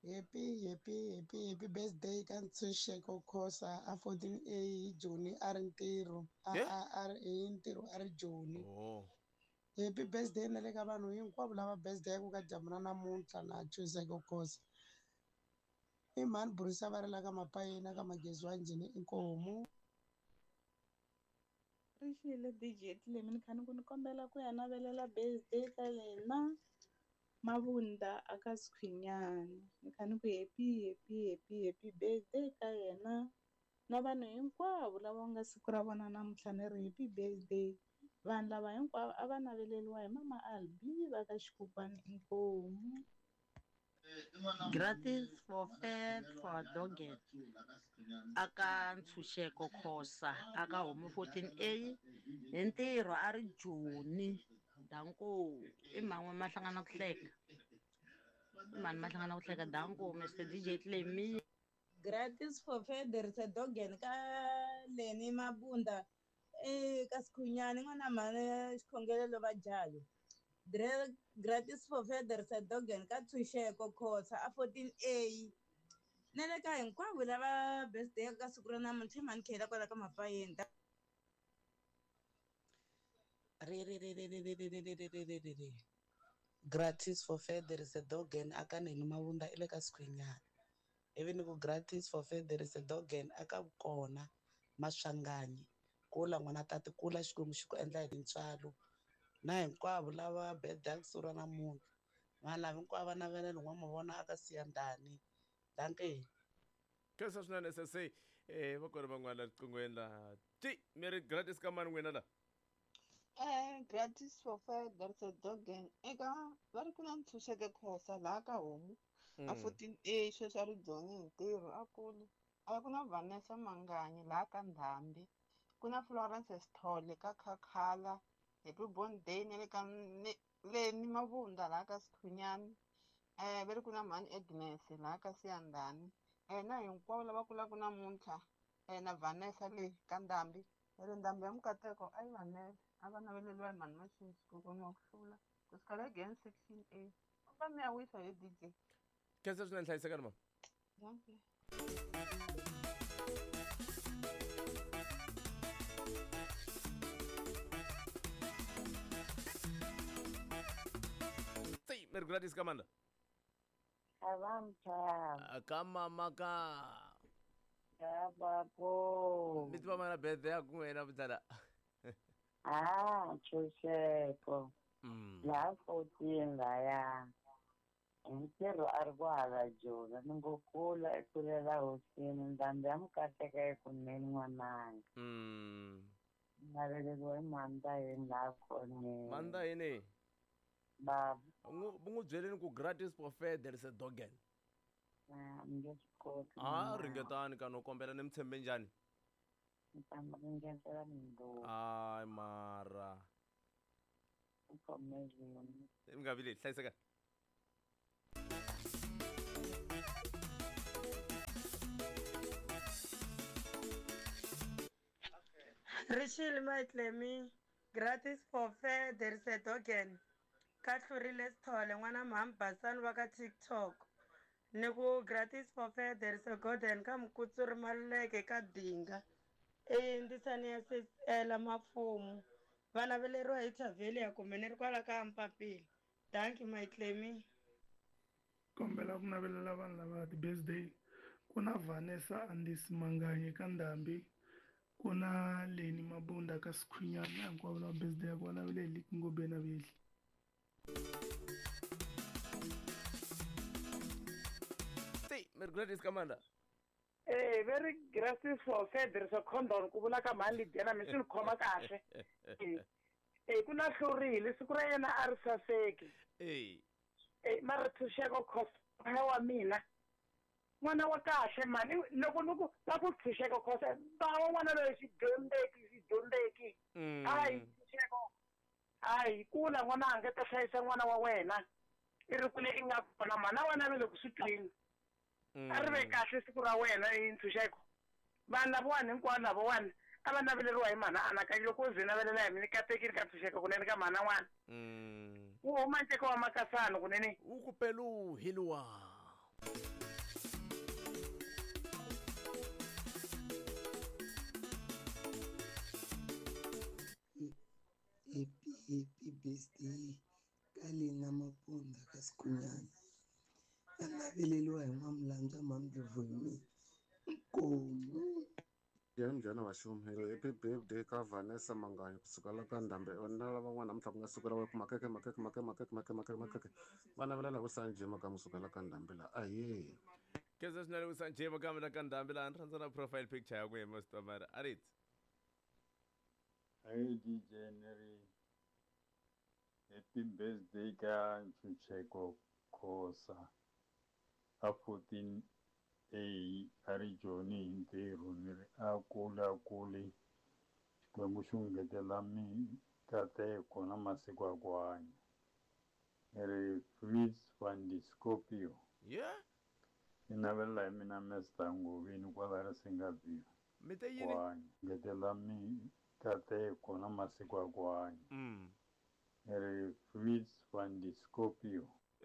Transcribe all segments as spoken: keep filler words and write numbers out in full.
happy happy happy happy birthday ka Ntshunxeko Khosa a fourteen A Joni a ri ntirho a Yeah? a a ri hi ntirho a ri Joni. Oh. Happy birthday na le ka vanhu hinkwavo lava birthday ku ka jamu ra namuntlha na Ntshunxeko Khosa. I mhani Burisa va ri la ka Mapayeni ka Magezi wa Njhini inkomu. Rixile D J Clem ni khani ku ni kombela ku ya navelela birthday ka yena Mabunda aka Sikhwinyani ni khani ku happy happy happy happy birthday ka yena na vanhu hinkwavo lava nga siku ra vona namuntlha ni ri happy birthday vanhu lava hinkwavo a va naveleliwa hi mama Albi va ka Xikopani inkomu. Gratis for fed for Doggett aka Ntshunxeko Khosa aka homu fourteen A hi ntirho a ri Joni Danko i mhan'we ma hlangana ku hleka i mhani ma hlangana ku hleka Danko Mister D J Clemi. Gratis for fed there is a Doggett ka Leni Mabunda eka Sikhwinyani n'wana mhani xikhongelelo va jayo. Gratis for feather sa Doggett ka Ntshunxeko Khosa a fourteen A na le ka hinkwavo lava birthday ka siku ra namuntlha mhani khela kwala ka Mapayeni. Re re re re re re re re re re re re gratis for feather is a Doggett aka Neni Mabunda ile ka Sikhwinyani. Ivi ni ku gratis for feather is a Doggett aka Vukona Maswanganyi kula n'wana tati kula xikwembu xi ku endla hi tintswalo na hinkwavo lava birthday siku ra namuntlha vanhu lava hinkwavo va navelela n'wana mavona aka Siyandhani danke. Kesa swinene S S A eh va kona van'wana la riqinghweni laha ti mi ri gratis ka mani n'wina la Eh, gratis for fair there's a Doggett eka va ri ku na Ntshunxeko Khosa laha ka homu a fourteen A sweswi a ri Joni hi ntirho a kule a ku na Vanessa Manganyi laha ka Ndhambi ku na Florence Sithole ka Khakhala happy birthday na le ka Leni Mabunda laha ka Sikhwinyani eh va ri ku na mhani Agnes laha ka Siyandhani eh na hinkwavo lava kulaka namuntlha eh na Vanessa le ka Ndhambi ri Ndhambi ya Mukateko ayi Vanessa a va naveleliwa hi mhani Maxinsi ku voniwa ku hlula kusukela again section A va mi ya wisa hi D J kesa swinene hlayisekani mama danke. ti mi ri gratis ka mani la Avamcha, ka mama ka Yabapo. mi tiva mana birthday ya ku n'wina vutsala Ah, Ntshunxeko. La fourteen laya. Ntirho a ri ku hala Joni ni ngo kula i kulela hosini Ndhambi ya Mukateka ekunene n'wananga. mm Naveleliwe hi Mandayeni laha Khoneni. Mandayeni Baba. va n'wi byeleni ku gratis for fair there is a Doggett Ah, mi nge swi koti. ah ringetani ka no kombela ni mi tshembe njhani Ni tama ringetela mindzuku. ay mara Ni khomezini. mi nga vileli hlayiseka Rishile Maitlemi gratis for fair there is a Doggett ka Hlurile Sithole n'wana mhani Basani va ka TikTok ni ku gratis for fair there is a Doggett ka Mukutsuri Maluleke ka Dinga eyindzisani ya Sisela Mafumu va naveleriwa hi Tavelia kumbe ni ri kwala ka Mpapila danki Maitlemi. Kombela ku navelela vanhu lava ti-birthday ku na Vanessa Andisi Manganyi ka Ndhambi ku na Leni Mabunda ka Sikhwinyani na hinkwavo lava birthday ya ku va naveleli ku ngobeni naveli ti mi ri gratis ka mani la Eh, very gracious for Federal so condom ku vula ka mali dena mi swi khoma kahle. Eh, ku na Hlurile siku ra yena a ri saseki. eh Eh, mara Ntshunxeko Khosa wa mina. N'wana wa kahle mani loko loko la ku Ntshunxeko Khosa ba n'wana loyi xi dyondzeki xi dyondzeki. Ai Ntshunxeko. Ai kula n'wana a nga ta hlayisa n'wana wa wena. I ri kule i nga kona mana wena ve le ku switlini. A ri ve kahle siku ra wena i Ntshunxeko vanhu lavawani hinkwavo lavawani a va naveleriwa hi mana anakanyi loko u ze navelela hi mini katekini ka Ntshunxeko kunene ka mana n'wana wu huma nceka wa Makasana kunene u ku peluhiliwa Happy happy birthday ka Lena Mapunda ka Sikhunyana. A naveleliwa hi N'wamulanja Mamdluvumi Nkomo. Ya njhani vaxumheri happy birthday ka Vanessa Manganyi kusuka la ka Ndhambe na lava n'wana namuntlha ku nga siku ra wena ku makeke makeke makeke makeke makeke makeke makeke va navelela ku Sanjema ka musuka la ka Ndhambe la aye keza swinene ku Sanjema ka mina ka Ndhambe la ni rhandza na profile picture yakwe Mr Mara arit Hey D J Neri happy birthday ka Ntshunxeko Khosa a fourteen A ari Joni hi ntirho ni ri a kula kuli xikwembu xi ngetela mikateko na masiku ya ku hanya ni ri Fritz van die Scorpio yeah ni navelela hi mina Mister Ngovini kwala ri Singapore mi te yini ngetela mikateko na masiku ya ku hanya mm ni ri Fritz van die Scorpio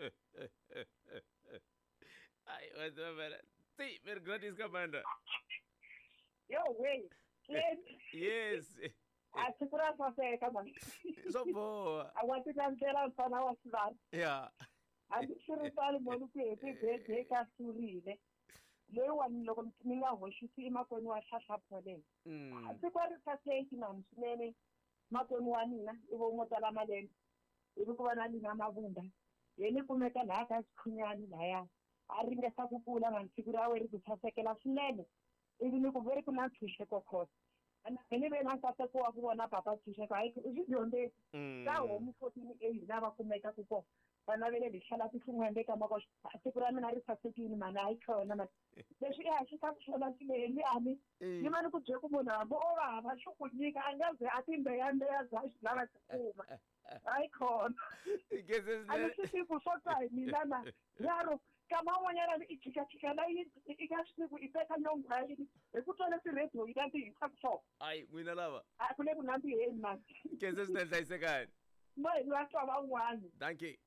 ai Mr Mara see Merry Gratis Kamanda Yo, wait. yes Asikura saseka man. so boa Awati kansela mfana wa Sivana. yeah Andishiru tali monu ku happy birthday ka Surile. Leyo wani loko mi nga hoxisi emakwenu wa Hlahlaphole. mm Siku ri saseki na swinene makwenu wa mina ivo motala malembe. Ivi ku va na Lena Mabunda. Yeni kumeka laha ka Sikhunyani laya. A ringesa ku kula na siku ra wena ri ku sasekela swinene. Ivi ni ku veri ku na Ntshunxeko Khosa. Ene ve na sase ku wa ku vona papa Ntshunxeko hayi i xidyondzeki. Ka homu fourteen A lava kumeka ku kona. Vana vele lihlala tifunwende ka mako siku ra mina ri sasekile mani hayi khona mani. Leswi a xi ta swona swinene ani. Ni mani ku bye ku munhu hambi o va hava xo ku nyika a nga ze a timbeyambeya za xi lava xi kuma. Hayi khona. A ni swi tivi ku swo ta hi mina na yaro kama wanyana ni ichika chika na yi ika swi ku iteka nyongo ya yini hi ku twala ti-radio yi ta ti hisa ku swona ai n'wina lava a ku le ku nambiheni mani keza swinene hlayisekani no hi va twa van'wana thank you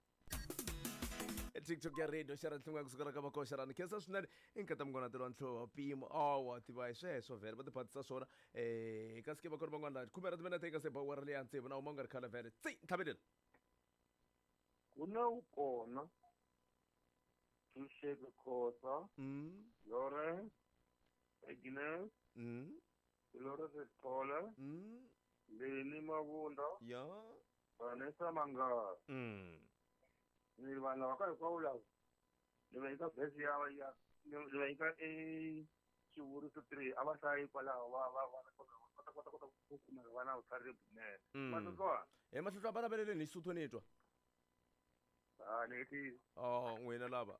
TikTok ya radio xera nhlungu ya kusuka ka mako xerani khensa swinene i nkata mungona telo ntlho pimo awa tiva hi sweswo vhele va tiphatisa swona eh ka ske va kona van'wana la khumera timinete eka se ba wa le antse bona u manga ri khala vhele tsi tlhabelela ku na u kona Ntshunxeko Khosa mm Lawrence Agnes mm Dolores Sithole mm Lena Mabunda ya Vanessa Manganyi mm ni vanhu lava ka hinkwavo lava ni va eka bese ya ya ni va eka e xivuriso three a va hlayi kwalaho va va va kota kota kota ku kuma va na vutlhari lebyinene matsotsowana e mahlahlo a vana veleleni hi suthu ni twa a ni ti oh n'wina lava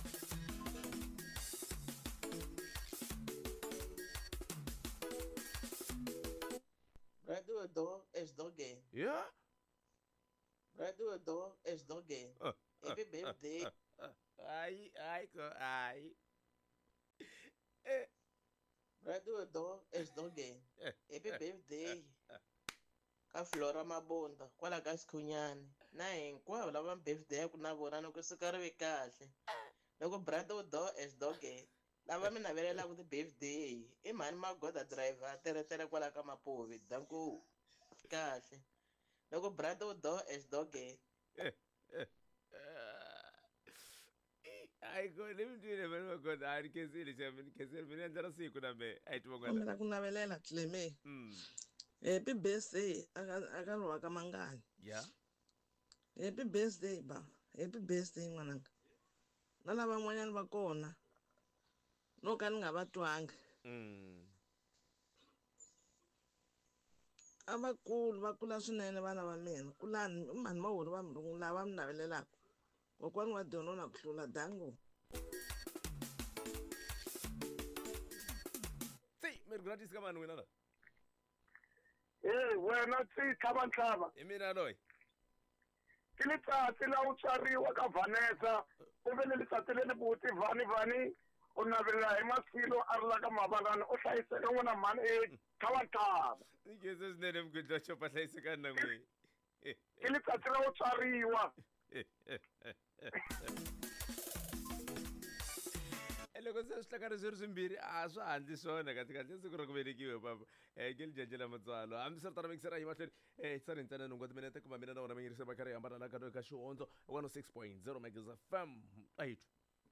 Radio do es doge. yeah Radio do es doge. Happy birthday. ai ai ko ai eh Radio do es doge. Happy birthday. Ka Flora Mabunda kwala ka Sikhunyani na hinkwavo lava birthday ku na vona loko suka ri ve kahle loko brado do es doge lava mi navelelaku ti-birthday i mhani Magoda driver a teretele kwala ka Mapuvi danku kahle loko brado do es doge ai ko le mi twile vhele Magoda a ri kensile xa mi kensile mi endla ra siku na me ai tiva n'wana kombela ku navelela Cleme mm happy birthday aka aka lowa ka Manganyi yeah happy birthday ba happy birthday n'wananga na lava n'wanyana va kona no ka ni nga va twanga mm a va kulu va kula swinene vana va mina kulani i mhani mahori va mulungu lava mi navelelaka kokwani wa donona ku hlula dango si Merry Gratis ka mani n'wina la eh wena tsi tlhava tlhava i mina loyi ke letsatsi la u tswariwa ka Vanessa u vele letsatsi le le buti vani vani u navelela hi masilo a ri la ka Mavalana u hlayiseka n'wina mhani e tlhava tlhava ni khensa swinene mugudla xopa hlayisekani na n'wina ke letsatsi la u tswariwa loko se swihlangana swi ri swimbirhi a swi handli swona kahle kahle siku ra ku velekiwe papa um ke lijaji la matswalo hambiswiritano mikisera hi mahlweni um tsari ntsena nhungu wa timinete kuma mina na wona manyirisa va karhi hi hambana la ka ka xihondzo one oh six point zero Megas F M ahitu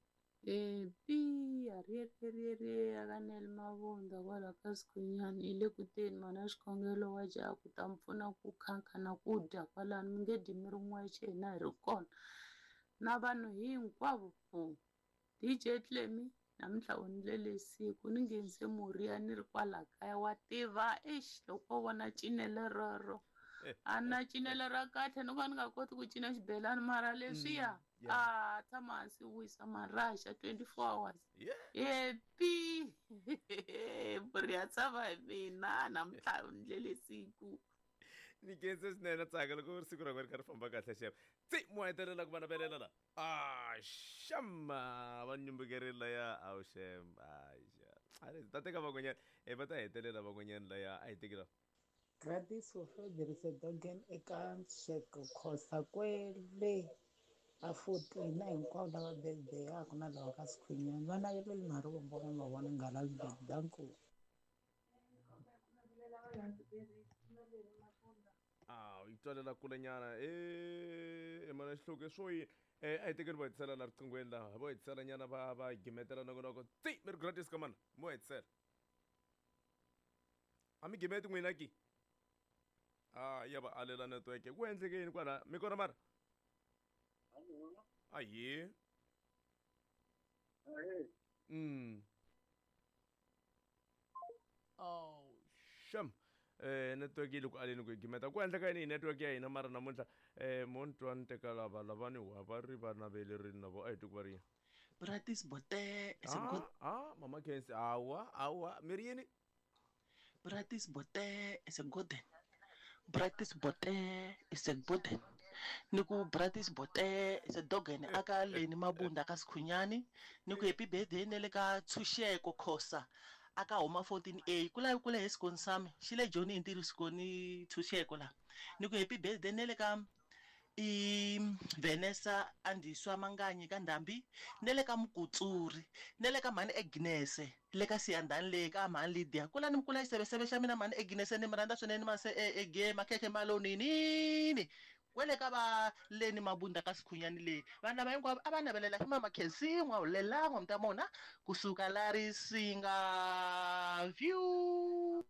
epi a ri ri ri ri akanele mavunda kwala ka Skhwenyani hi le ku teni mana xikhongelo wa jaha ku ta mpfuna ku khankha na ku dya kwalano mi nge dyi mi ri n'wexe hina hi ri kona na vanhu hinkwavo fu D J Tlemi namuntlha u ni lele siku ni nghenise murhi ya ni ri kwala kaya wa tiva eish loko vona cinele roro a na cinele ra kahle ni ku ni nga koti ku cina xibelani mara leswiya a tshama hansi wisa marasha twenty-four hours epi murhi ya tshava hi mina namuntlha u ni lele siku ni kense swinene tsaka loko ri siku ra ku ri kha ri famba kahle xevo tsi mo hetelela ku vana velela la a xama va nyumbukerile laya a wu xem a ta teka van'wanyana e va ta hetelela van'wanyana laya a hi teki lawa Gladys Frederick Dogen eka Ntsheko Khosa kwele a fourteen hinkwavo lava bedeyaka na lava ka Skhwenyani va naveleli mari vombona mavona nghala danku ah yi twalela kulenyana e mana xihluke swo yini eh a hi tekeni vo hetisela la riqingweni laha vo hetisela nyana va va gimetela nongonoko tsi mi ri gratis ka mana mo hetisela a mi gimeti n'wina ki ah ya va alela network ku endleke yini kwala mi kona mara aye mm oh sham eh network yi loko aleni ku gimeta ku endleka yini hi network ya hina mara namuntlha eh mo ni twa ni teka lava lavani wa va ri va navelerini na vo a hi tiku va ri yini Bratis bote is a ah good ah mama Kensi awa awa mi ri yini Bratis bote is a good Bratis bote is a good niku Bratis bote is a dogen aka leni mabunda ka Skhwenyani niku happy birthday nele ka Ntshunxeko Khosa aka huma fourteen A kula kula esikoni sami xile Joni hi ntirho sikoni Ntshunxeko la niku happy birthday nele ka i Vanessa Andiswa Manganyi ka Ndhambi nele ka Mukutsuri nele ka mani Agnes le ka Siyandani le ka mani Lydia kula ni mkula isebesebe xa mina mani Agnes ni miranda swinene mase e game makeke maloni nini kwele ka va leni mabunda ka Skhwenyani le vana va hinkwavo a va navelela hi mama Kensi n'wa hulelanga mta mona kusuka la Risinga view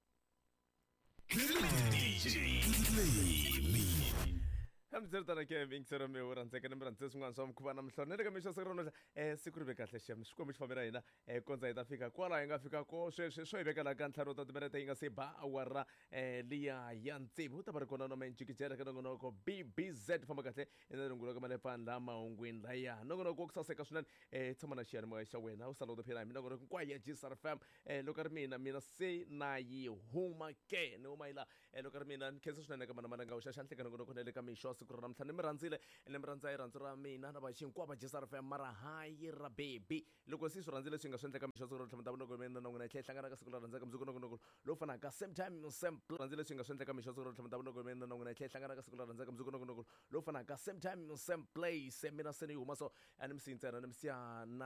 D J hambiswiritana ke vingisero mi u rhandzeka ni mi rhandzise swin'wana swa mukhuva na mihlonele ka mi xa siku ra namuntlha um siku ri ve kahle xem xikwembu xi fambela hina um kondza hi ta fika kwala hi nga fika ko sweswi swo hi vekela ka ntlhanu ta timinete yi nga se ba awara um liya ya ntsevu u ta va ri kona noma njikijela ka nongonoko B B Z famba kahle ina rungula ka malepani la mahungwini laya nongonoko wa ku saseka swinene um tshama na xiyanimoya xa wena u sala u tiphina hi mi nongonoko hinkwayo ya G S R F M um loko ri mina mina se na yi huma ke ni huma yi laha um loko ri mina ni khensa swinene ka mana mananga u xaxanhle ka nongonoko na le ka mixo siku ra namuntlha ni mi rhandzile ni mi rhandza hi rhandzu ra mina na va xinkwava G S R F M mara hayi ra baby loko si swi rhandzile swi nga swi endleka mixo siku ra namuntlha mi ta vonoko mina na n'wina hi tlhela hlangana ka siku la rhandzaka mundzuku nongonoko lowu fanaka same time same rhandzile swi nga swi endleka mixo siku ra namuntlha mi ta vonoko mina na n'wina hi tlhela hlangana ka siku la rhandzaka mundzuku nongonoko lowu fanaka same time same place mina se ni huma so a ni mi siyi ntsena ni mi siya na